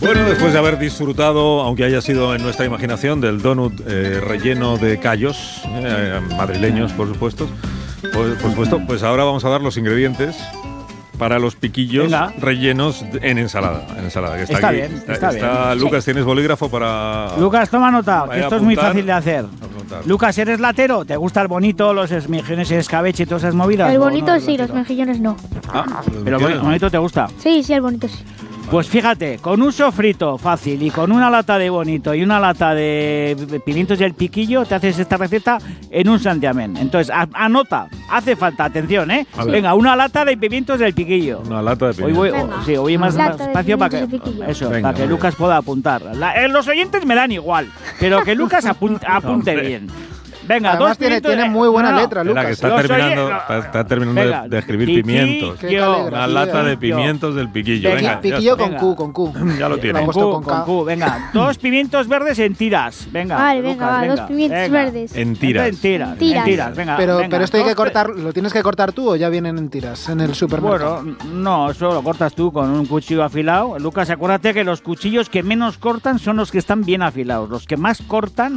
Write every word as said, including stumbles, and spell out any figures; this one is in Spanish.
Bueno, después de haber disfrutado, aunque haya sido en nuestra imaginación, del donut eh, relleno de callos, eh, madrileños, por supuesto, por, por supuesto, pues ahora vamos a dar los ingredientes para los piquillos Venga. rellenos en ensalada. En ensalada que está, está aquí. bien, está, está, bien. está Lucas, Sí. ¿tienes bolígrafo para...? Lucas, toma nota, que esto apuntar, es muy fácil de hacer. apuntar. Lucas, ¿eres latero? ¿Te gusta el bonito, los mejillones, el escabeche y todas esas movidas? El bonito no sí, los mejillones no. Ah, ¿Pero el bonito te gusta? Sí, sí, el bonito sí. Pues fíjate, con un sofrito fácil y con una lata de bonito y una lata de pimientos del piquillo, te haces esta receta en un santiamén. Entonces, a- anota, hace falta, atención, ¿eh? Venga, una lata de pimientos del piquillo. Una lata de Hoy pimientos. voy, Venga. oh, sí, hoy más Lata de espacio para que, pimientos de piquillo. eso, Venga, para que muy Lucas pueda apuntar. La- eh, los oyentes me dan igual, pero que Lucas apunte, apunte Hombre. bien. Venga, Además dos tiene, pimientos tiene de- muy buena no, no. letra, Espera, que Lucas. está Los terminando, oye- está, está terminando Venga, de, de escribir piqui- pimientos. Qué Yo- caligrafía. Una lata de Piquillo. pimientos del piquillo. Venga, Venga, Piquillo con venga. Q, con Q. ya lo Lo tiene. han Con puesto Q, con K. con Q, venga. Dos pimientos verdes en tiras. Venga. Vale, Lucas, venga, va, venga, dos pimientos venga. verdes. En tiras. En tiras. En tiras. En tiras, venga. Pero, venga. pero esto hay que Dos pe- cortar, ¿lo tienes que cortar tú o ya vienen en tiras en el supermercado? Bueno, no, eso lo cortas tú con un cuchillo afilado. Lucas, acuérdate que los cuchillos que menos cortan son los que están bien afilados. Los que más cortan